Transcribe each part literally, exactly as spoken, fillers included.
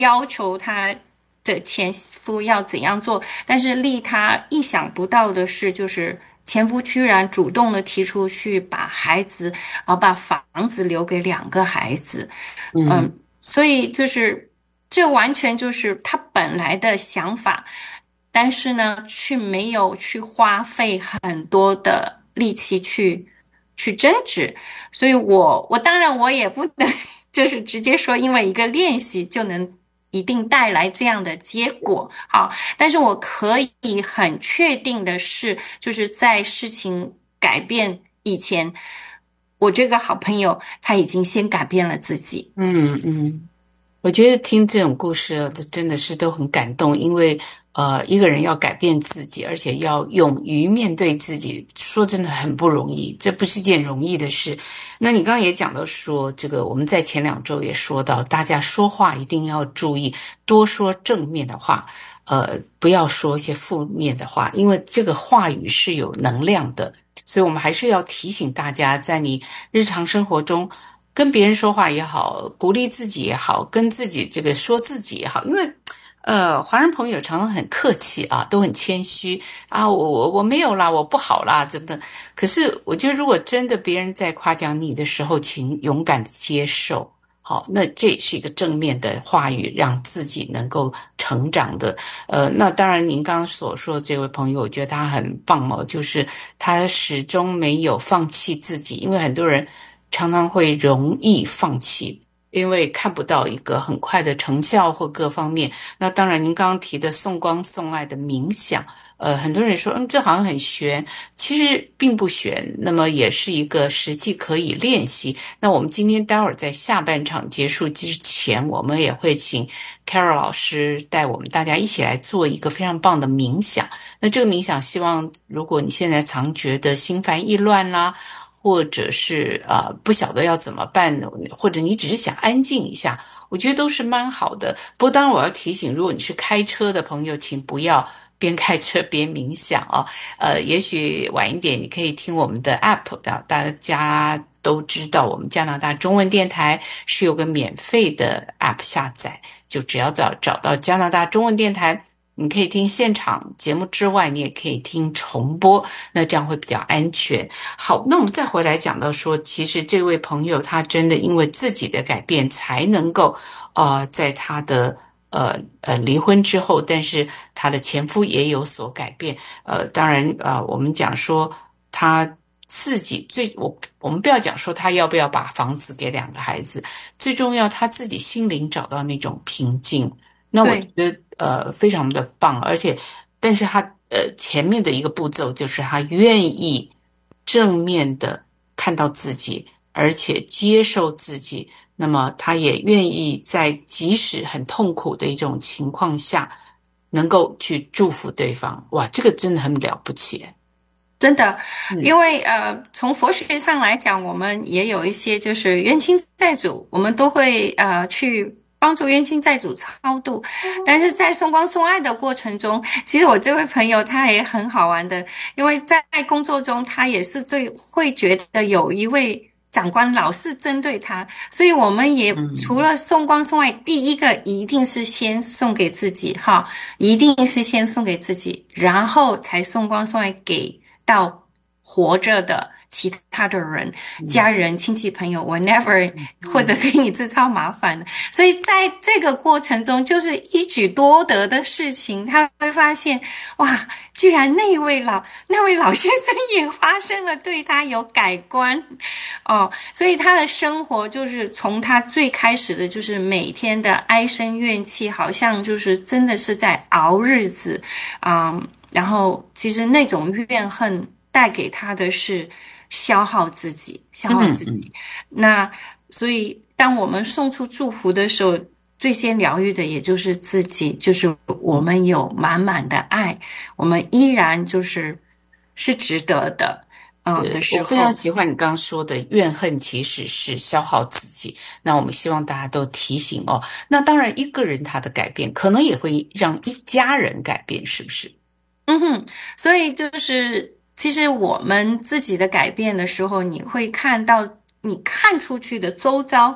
要求他的前夫要怎样做，但是令他意想不到的是，就是前夫居然主动的提出去把孩子，啊，把房子留给两个孩子。 嗯嗯，所以就是这完全就是他本来的想法，但是呢，却没有去花费很多的力气去去争执。所以我我当然我也不能就是直接说，因为一个练习就能一定带来这样的结果。好，但是我可以很确定的是，就是在事情改变以前，我这个好朋友他已经先改变了自己。 嗯嗯。我觉得听这种故事这真的是都很感动，因为呃，一个人要改变自己，而且要勇于面对自己，说真的很不容易，这不是一件容易的事。那你刚刚也讲到说，这个我们在前两周也说到，大家说话一定要注意，多说正面的话，呃，不要说一些负面的话，因为这个话语是有能量的。所以我们还是要提醒大家，在你日常生活中，跟别人说话也好，鼓励自己也好，跟自己这个说自己也好，因为呃，华人朋友常常很客气啊，都很谦虚啊，我我我没有啦，我不好啦，真的。可是我觉得，如果真的别人在夸奖你的时候，请勇敢的接受。好，那这也是一个正面的话语，让自己能够成长的。呃，那当然，您刚刚所说的这位朋友，我觉得他很棒哦，就是他始终没有放弃自己，因为很多人常常会容易放弃，因为看不到一个很快的成效或各方面。那当然，您刚刚提的送光送爱的冥想，呃，很多人说，嗯，这好像很玄，其实并不玄，那么也是一个实际可以练习。那我们今天待会儿在下半场结束之前，我们也会请 Carol 老师带我们大家一起来做一个非常棒的冥想。那这个冥想，希望如果你现在常觉得心烦意乱啦，或者是呃不晓得要怎么办，或者你只是想安静一下，我觉得都是蛮好的。不过当然我要提醒，如果你是开车的朋友，请不要边开车边冥想哦。呃，也许晚一点你可以听我们的 app 的，大家都知道我们加拿大中文电台是有个免费的 app 下载，就只要找找到加拿大中文电台，你可以听现场节目之外，你也可以听重播，那这样会比较安全。好，那我们再回来讲到说，其实这位朋友他真的因为自己的改变，才能够呃，在他的呃呃离婚之后，但是他的前夫也有所改变。呃，当然呃，我们讲说他自己最我我们不要讲说他要不要把房子给两个孩子，最重要他自己心灵找到那种平静。那我觉对。 得呃非常的棒，而且但是他呃前面的一个步骤就是他愿意正面的看到自己，而且接受自己，那么他也愿意在即使很痛苦的一种情况下，能够去祝福对方。哇，这个真的很了不起。 真的， 嗯因为呃，从佛学上来讲，我们也有一些就是冤亲债主，我们都会呃去帮助冤亲债主超度。但是在送光送爱的过程中，其实我这位朋友他也很好玩的，因为在工作中他也是最会觉得有一位长官老是针对他，所以我们也除嗯了送光送爱，第一个一定是先送给自己哈，一定是先送给自己，然后才送光送爱给到活着的其他的人、 嗯家人、亲戚、朋友 ，whenever 或者嗯给你制造麻烦的。所以在这个过程中，就是一举多得的事情。他会发现，哇，居然那位老那位老先生也发生了对他有改观哦，所以他的生活就是从他最开始的，就是每天的唉声怨气，好像就是真的是在熬日子，嗯。然后其实那种怨恨带给他的是消耗自己，消耗自己。 嗯嗯那所以当我们送出祝福的时候，最先疗愈的也就是自己，就是我们有满满的爱，我们依然就是是值得的，嗯的是我非常时候。 喜欢你刚刚说的，怨恨其实是消耗自己。那我们希望大家都提醒哦。那当然，一个人他的改变，可能也会让一家人改变，是不是？ 嗯哼，所以就是其实我们自己的改变的时候，你会看到你看出去的周遭。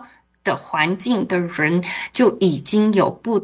的环境的人就已经有不